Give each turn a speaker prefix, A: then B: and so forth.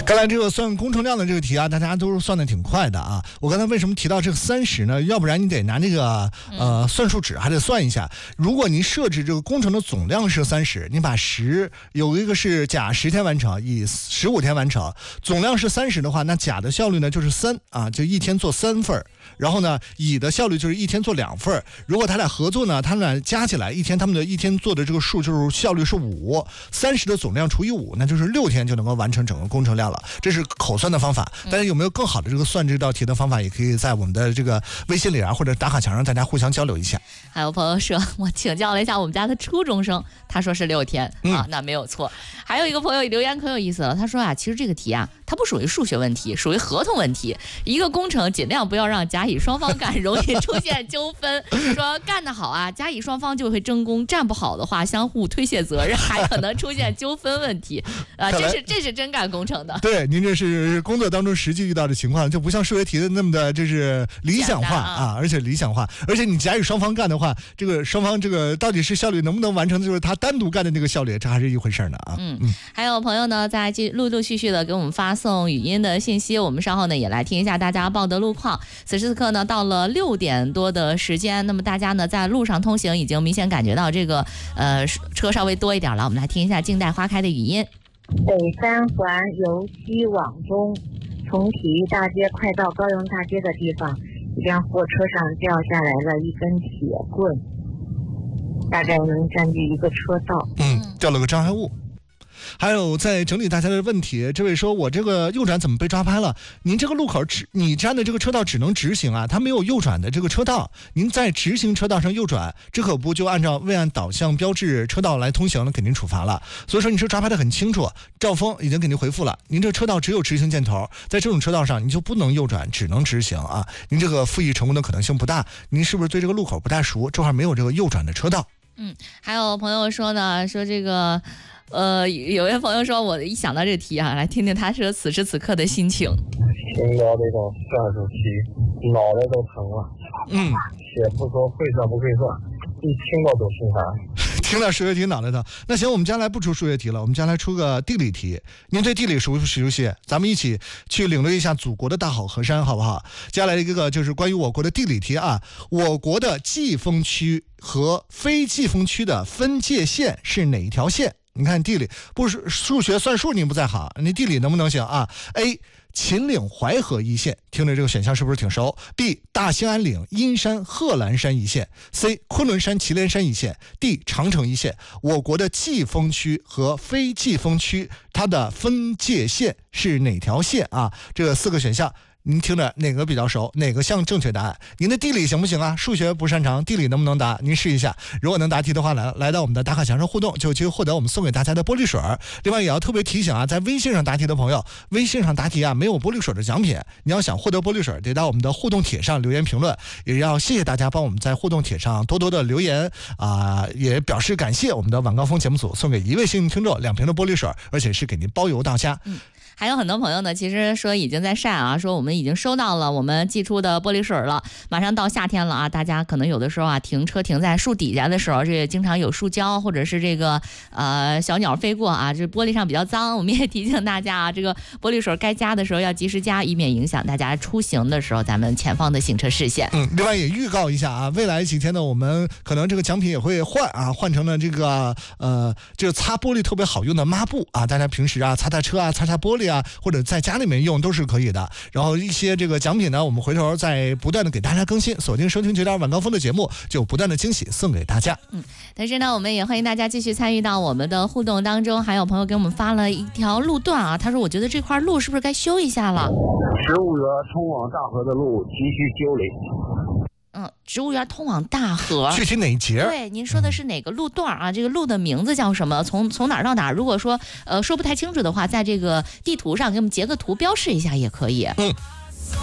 A: 刚才这个算工程量的这个题啊，大家都算的挺快的啊。我刚才为什么提到这个30呢？要不然你得拿这个算术纸还得算一下。如果您设置这个工程的总量是30，你把有一个是甲10天完成，乙15天完成，总量是30的话，那甲的效率呢就是3啊，就一天做3份。然后呢，乙的效率就是一天做2份。如果他俩合作呢，他俩加起来他们的一天做的这个数就是效率是5，30的总量除以5，那就是6天就能够完成整个工程量了。这是口算的方法，大家有没有更好的这个算这道题的方法，也可以在我们的这个微信里啊，或者打卡墙上大家互相交流一下。
B: 还有朋友说，我请教了一下我们家的初中生，他说是6天啊，那没有错。还有一个朋友留言可有意思了，他说啊，其实这个题啊，它不属于数学问题，属于合同问题。一个工程尽量不要让甲乙双方干，容易出现纠纷。说干得好啊，甲乙双方就会争功；干不好的话，相互推卸责任，还可能出现纠纷问题。这是真干工程的。
A: 对，您这是工作当中实际遇到的情况，就不像数学题的那么的，就是理想化啊，而且理想化，而且你甲乙双方干的话，这个双方这个到底是效率能不能完成，就是他单独干的那个效率，这还是一回事呢啊。
B: 还有朋友呢，在陆陆续续的给我们发送语音的信息，我们稍后呢也来听一下大家报的路况。此时此刻呢，到了6点多的时间，那么大家呢在路上通行已经明显感觉到这个车稍微多一点了。我们来听一下静待花开的语音。
C: 北三环由西往东，从体育大街快到高邮大街的地方，一辆货车上掉下来了一根铁棍，大概能占据一个车道。
A: 掉了个障碍物。还有在整理大家的问题，这位说我这个右转怎么被抓拍了？您这个路口你占的这个车道只能直行啊，它没有右转的这个车道。您在直行车道上右转，这可不就未按导向标志车道来通行了，肯定处罚了。所以说你是抓拍的很清楚，赵峰已经给您回复了，您这车道只有直行箭头，在这种车道上你就不能右转，只能直行啊。您这个复议成功的可能性不大，您是不是对这个路口不太熟？这块没有这个右转的车道。
B: 还有朋友说呢，说这个有位朋友说，我一想到这题啊，来听听他说此时此刻的心情。
D: 听到这种算术题，脑袋都疼了。且不说会算不会算，一听到都心烦。
A: 听到数学题脑袋疼。那行，我们将来不出数学题了，我们将来出个地理题。您对地理熟不熟悉？咱们一起去领略一下祖国的大好河山，好不好？接下来一个就是关于我国的地理题啊。我国的季风区和非季风区的分界线是哪一条线？你看地理不是数学算术，你不在行，你地理能不能行啊 ？A. 秦岭淮河一线，听着这个选项是不是挺熟？ B. 大兴安岭阴山贺兰山一线， C. 昆仑山祁连山一线， D. 长城一线。我国的季风区和非季风区它的分界线是哪条线啊？这4个选项您听着哪个比较熟，哪个像正确答案？您的地理行不行啊？数学不擅长，地理能不能答？您试一下，如果能答题的话，来到我们的打卡墙上互动，就有机会获得我们送给大家的玻璃水。另外也要特别提醒啊，在微信上答题的朋友，微信上答题啊没有玻璃水的奖品，你要想获得玻璃水，得到我们的互动帖上留言评论。也要谢谢大家帮我们在互动帖上多多的留言也表示感谢我们的晚高峰节目组送给一位幸运听众2瓶的玻璃水，而且是给您包邮到家。
B: 还有很多朋友呢，其实说已经在晒啊，说我们已经收到了我们寄出的玻璃水了。马上到夏天了啊，大家可能有的时候啊，停车停在树底下的时候，这经常有树胶或者是这个小鸟飞过啊，这玻璃上比较脏。我们也提醒大家啊，这个玻璃水该加的时候要及时加，以免影响大家出行的时候咱们前方的行车视线。
A: 另外也预告一下啊，未来几天呢，我们可能这个奖品也会换成了这个这个擦玻璃特别好用的抹布啊，大家平时啊擦车啊擦玻璃啊，或者在家里面用都是可以的。然后一些这个奖品呢，我们回头再不断的给大家更新，锁定收听9点晚高峰的节目，就有不断的惊喜送给大家。
B: 但是呢，我们也欢迎大家继续参与到我们的互动当中。还有朋友给我们发了一条路段啊，他说我觉得这块路是不是该修一下了？
D: 植物园通往大河的路急需修理。
B: 植物园通往大河，
A: 具体哪一节？
B: 对，您说的是哪个路段啊？这个路的名字叫什么？从哪儿到哪儿？如果说说不太清楚的话，在这个地图上给我们截个图标示一下也可以。